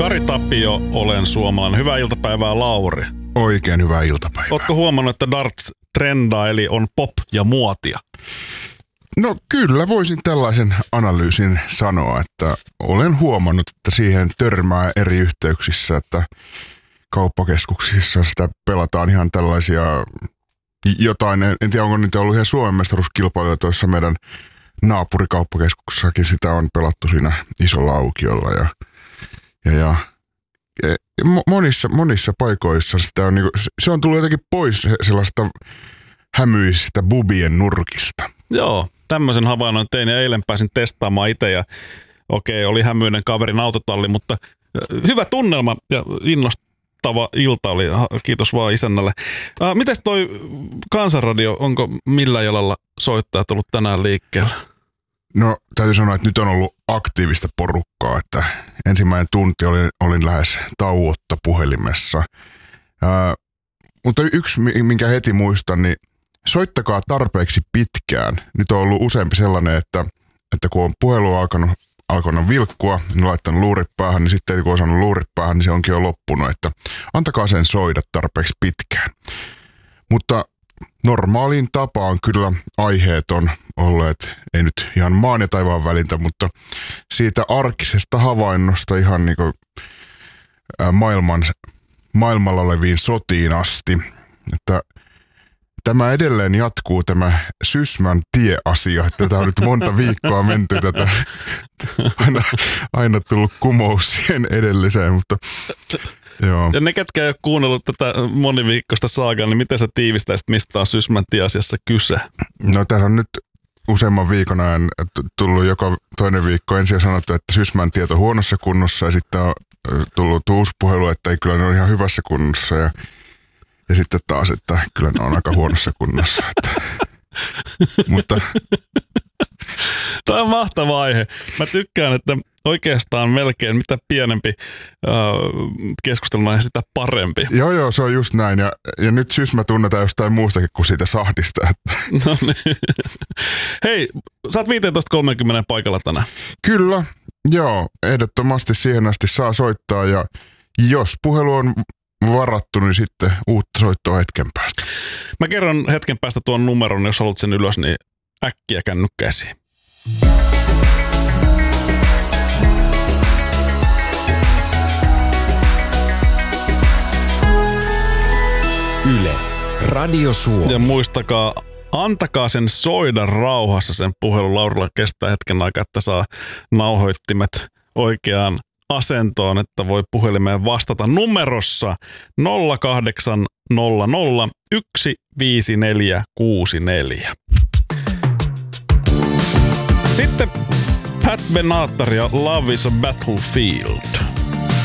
Kari Tapio, olen suomalainen. Hyvää iltapäivää, Lauri. Oikein hyvää iltapäivää. Ootko huomannut, että darts trendaa, eli on pop ja muotia? No kyllä voisin tällaisen analyysin sanoa, että olen huomannut, että siihen törmää eri yhteyksissä, että kauppakeskuksissa sitä pelataan ihan tällaisia jotain, en tiedä onko niitä ollut ihan Suomen mestaruuskilpailuja, tuossa meidän naapurikauppakeskuksessakin sitä on pelattu siinä isolla aukiolla ja monissa paikoissa sitä on, se on tullut jotenkin pois sellaista hämyisistä bubien nurkista. Joo, tämmöisen havainnon tein ja eilen pääsin testaamaan itse ja okei, oli hämyinen kaverin autotalli, mutta hyvä tunnelma ja innostava ilta oli. Kiitos vaan isännälle. Mites toi Kansanradio, onko millä jalalla soittajat ollut tänään liikkeellä? No täytyy sanoa, että nyt on ollut aktiivista porukkaa, että ensimmäinen tunti olin lähes tauotta puhelimessa. Mutta yksi, minkä heti muistan, niin soittakaa tarpeeksi pitkään. Nyt on ollut useampi sellainen, että kun on puhelu alkanut vilkkua, niin laittanut luurit päähän, niin sitten kun on saanut luurit päähän, niin se onkin jo loppunut, että antakaa sen soida tarpeeksi pitkään. Mutta normaaliin tapaan kyllä aiheet on olleet, ei nyt ihan maan ja taivaan välintä, mutta siitä arkisesta havainnosta ihan niin kuin maailmalla oleviin sotiin asti. Että tämä edelleen jatkuu, tämä Sysmän tie-asia. Tätä on nyt monta viikkoa menty tätä. Aina tullut kumous siihen edelliseen, mutta joo. Ja ne, ketkä ei ole kuunnellut tätä moniviikkoista saagaa, niin miten sä tiivistäisit, mistä on Sysmän tie-asiassa kyse? No tässä on nyt useamman viikon ajan tullut joka toinen viikko. Ensin on sanottu, että Sysmän tiet on huonossa kunnossa ja sitten on tullut uusi puhelu, että ei kyllä ne ole ihan hyvässä kunnossa ja sitten taas, että kyllä ne on aika huonossa kunnossa. Mutta tämä on mahtava aihe. Mä tykkään, että oikeastaan melkein mitä pienempi keskusteluna ja sitä parempi. Joo, se on just näin. Ja nyt Sysmä tunnetaan jostain muustakin kuin siitä sahdista. No niin. Hei, sä oot 15.30 paikalla tänään. Kyllä, joo. Ehdottomasti siihen asti saa soittaa ja jos puhelu on varattu, niin sitten uutta soittoa hetken päästä. Mä kerron hetken päästä tuon numeron, jos haluat sen ylös, niin äkkiä kännykkä esiin. Yle, Radio Suomi. Ja muistakaa, antakaa sen soida rauhassa sen puhelun. Laurilla kestää hetken aikaa, että saa nauhoittimet oikeaan asentoon, että voi puhelimeen vastata numerossa 0800 15464. Sitten Pat Benatar ja Love is a Battlefield.